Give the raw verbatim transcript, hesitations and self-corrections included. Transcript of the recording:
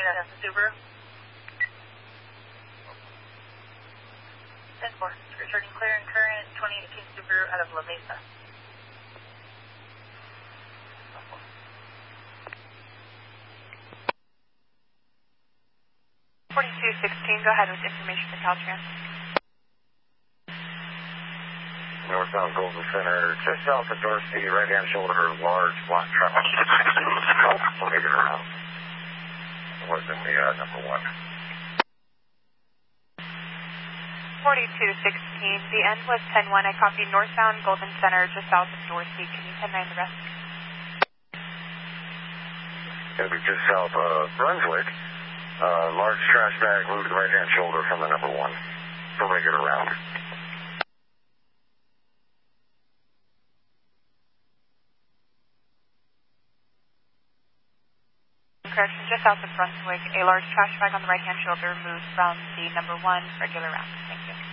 confirming that that's a Subaru. ten four, returning clear and current, twenty eighteen Subaru out of La Mesa. forty-two sixteen, go ahead with information for Caltrans. Northbound Golden Center, just south of Dorsey, right-hand shoulder, large black truck. We'll make it around. It was in the uh, number one. forty-two sixteen, the end was ten one. I copy northbound Golden Center, just south of Dorsey. Can you ten nine the rest? It'll be just south of Brunswick. Uh, large trash bag moved to the right-hand shoulder from the number one. For regular round. Correction, just south of Brunswick, a large trash bag on the right-hand shoulder moved from the number one regular round. Thank you.